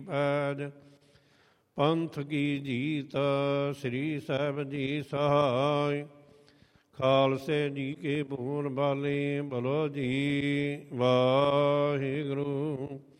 ਪੈਜ ਪੰਥ ਕੀ ਜੀਤ ਸ੍ਰੀ ਸਾਹਿਬ ਜੀ ਸਹਾਇ। ਖਾਲਸੇ ਜੀ ਕੇ ਭੂਨ ਬਾਲੇ ਬਲੋ ਜੀ ਵਾਹਿਗੁਰੂ।